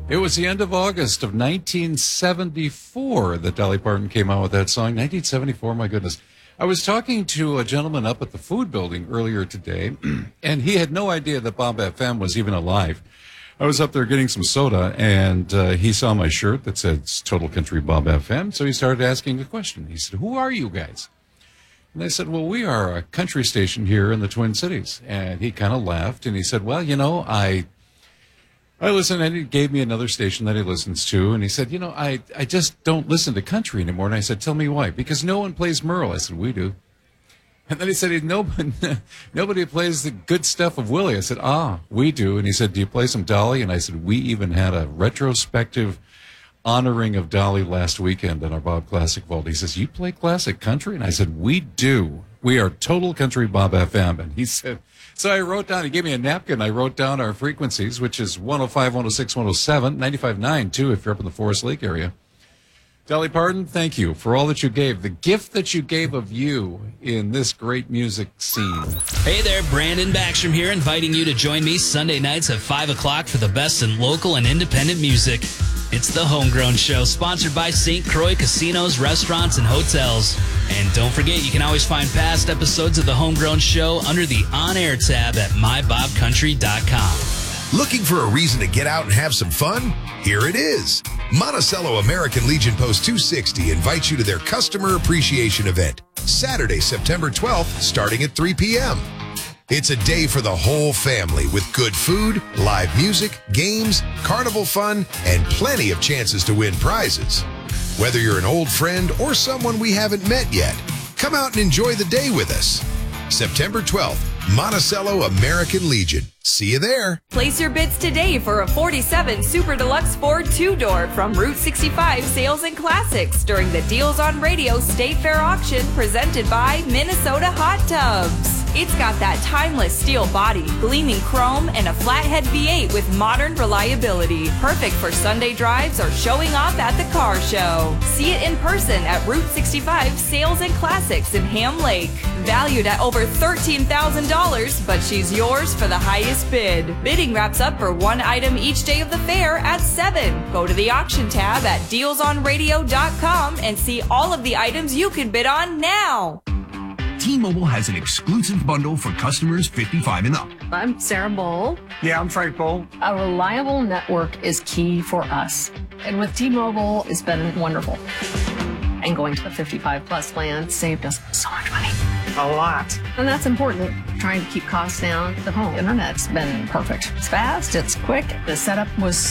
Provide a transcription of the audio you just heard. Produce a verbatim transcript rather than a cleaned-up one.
It was the end of August of nineteen seventy-four that Dolly Parton came out with that song. nineteen seventy-four, my goodness. I was talking to a gentleman up at the food building earlier today, and he had no idea that Bob F M was even alive. I was up there getting some soda, and uh, he saw my shirt that said Total Country Bob F M, so he started asking a question. He said, "Who are you guys?" And I said, "Well, we are a country station here in the Twin Cities." And he kind of laughed, and he said, "Well, you know, I I listen," and he gave me another station that he listens to, and he said, "You know, I, I just don't listen to country anymore." And I said, "Tell me why." "Because no one plays Merle." I said, "We do." And then he said, nobody, nobody plays the good stuff of Willie. I said, "Ah, we do." And he said, "Do you play some Dolly?" And I said, "We even had a retrospective honoring of Dolly last weekend in our Bob Classic Vault." He says, "You play classic country?" And I said, "We do. We are Total Country Bob F M." And he said, so I wrote down, he gave me a napkin. I wrote down our frequencies, which is one oh five, one oh six, one oh seven, ninety-five point nine, too, if you're up in the Forest Lake area. Dolly Parton, thank you for all that you gave, the gift that you gave of you in this great music scene. Hey there, Brandon Backstrom here, inviting you to join me Sunday nights at five o'clock for the best in local and independent music. It's the Homegrown Show, sponsored by Saint Croix Casinos, Restaurants, and Hotels. And don't forget, you can always find past episodes of the Homegrown Show under the On-Air tab at my bob country dot com. Looking for a reason to get out and have some fun? Here it is. Monticello American Legion Post two sixty invites you to their Customer Appreciation Event, Saturday, September twelfth, starting at three p.m. It's a day for the whole family with good food, live music, games, carnival fun, and plenty of chances to win prizes. Whether you're an old friend or someone we haven't met yet, come out and enjoy the day with us. September twelfth, Monticello American Legion. See you there. Place your bids today for a forty-seven Super Deluxe Ford two-door from Route sixty-five Sales and Classics during the Deals on Radio State Fair auction presented by Minnesota Hot Tubs. It's got that timeless steel body, gleaming chrome, and a flathead V eight with modern reliability. Perfect for Sunday drives or showing off at the car show. See it in person at Route sixty-five Sales and Classics in Ham Lake. Valued at over thirteen thousand dollars, but she's yours for the highest bid. Bidding wraps up for one item each day of the fair at seven. Go to the auction tab at deals on radio dot com and see all of the items you can bid on now. T-Mobile has an exclusive bundle for customers fifty-five and up. I'm Sarah Bowl. Yeah, I'm Frank Bowl. A reliable network is key for us. And with T-Mobile, it's been wonderful. And going to the fifty-five plus plan saved us so much money. A lot. And that's important. Trying to keep costs down. The home internet's been perfect. It's fast, it's quick. The setup was